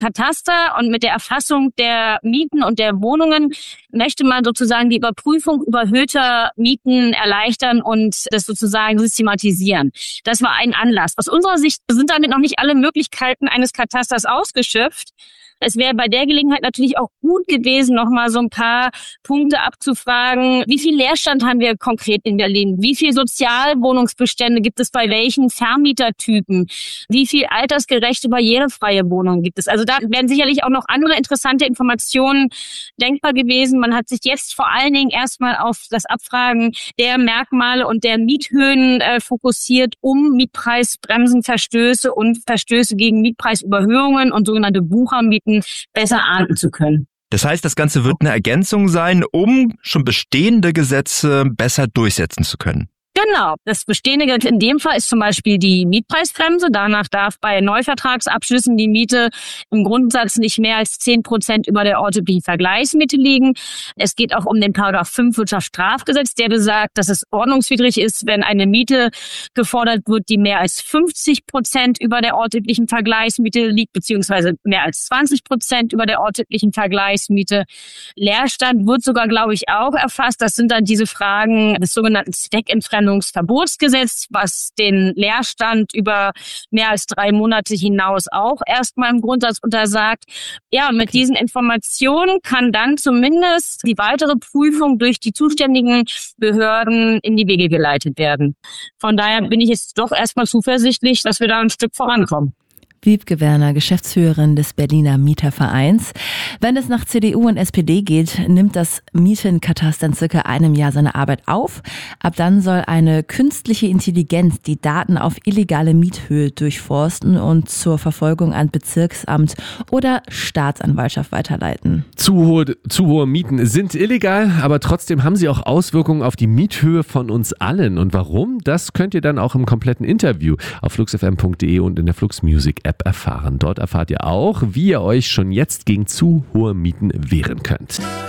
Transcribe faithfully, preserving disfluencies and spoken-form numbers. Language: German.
Kataster und mit der Erfassung der Mieten und der Wohnungen möchte man sozusagen die Überprüfung überhöhter Mieten erleichtern und das sozusagen systematisieren. Das war ein Anlass. Aus unserer Sicht sind damit noch nicht alle Möglichkeiten eines Katasters ausgeschöpft. Es wäre bei der Gelegenheit natürlich auch gut gewesen, nochmal so ein paar Punkte abzufragen. Wie viel Leerstand haben wir konkret in Berlin? Wie viel Sozialwohnungsbestände gibt es bei welchen Vermietertypen? Wie viel altersgerechte, barrierefreie Wohnungen gibt es? Also da wären sicherlich auch noch andere interessante Informationen denkbar gewesen. Man hat sich jetzt vor allen Dingen erstmal auf das Abfragen der Merkmale und der Miethöhen äh, fokussiert, um Mietpreisbremsenverstöße und Verstöße gegen Mietpreisüberhöhungen und sogenannte Wuchermieten besser ahnden zu können. Das heißt, das Ganze wird eine Ergänzung sein, um schon bestehende Gesetze besser durchsetzen zu können. Genau. Das bestehende Gesetz in dem Fall ist zum Beispiel die Mietpreisbremse. Danach darf bei Neuvertragsabschlüssen die Miete im Grundsatz nicht mehr als zehn Prozent über der ortsüblichen Vergleichsmiete liegen. Es geht auch um den Paragraph fünf Wirtschaftsstrafgesetz, der besagt, dass es ordnungswidrig ist, wenn eine Miete gefordert wird, die mehr als fünfzig Prozent über der ortsüblichen Vergleichsmiete liegt, beziehungsweise mehr als zwanzig Prozent über der ortsüblichen Vergleichsmiete. Leerstand wird sogar, glaube ich, auch erfasst. Das sind dann diese Fragen des sogenannten Zweckentfremdungsverbotsgesetz, was den Leerstand über mehr als drei Monate hinaus auch erstmal im Grundsatz untersagt. Ja, und mit diesen Informationen kann dann zumindest die weitere Prüfung durch die zuständigen Behörden in die Wege geleitet werden. Von daher bin ich jetzt doch erstmal zuversichtlich, dass wir da ein Stück vorankommen. Wiebke Werner, Geschäftsführerin des Berliner Mietervereins. Wenn es nach C D U und S P D geht, nimmt das Mietenkataster in circa einem Jahr seine Arbeit auf. Ab dann soll eine künstliche Intelligenz die Daten auf illegale Miethöhe durchforsten und zur Verfolgung an Bezirksamt oder Staatsanwaltschaft weiterleiten. Zu hohe, zu hohe Mieten sind illegal, aber trotzdem haben sie auch Auswirkungen auf die Miethöhe von uns allen. Und warum? Das könnt ihr dann auch im kompletten Interview auf flux f m punkt d e und in der Flux Music App erfahren. Dort erfahrt ihr auch, wie ihr euch schon jetzt gegen zu hohe Mieten wehren könnt.